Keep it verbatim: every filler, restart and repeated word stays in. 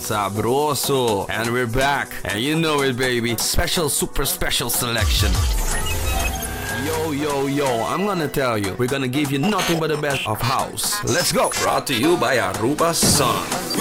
Sabroso. And we're back. And you know it, baby. Special, super special selection. Yo, yo, yo, I'm gonna tell you, we're gonna give you nothing but the best of house. Let's go. Brought to you by Aruba Sun.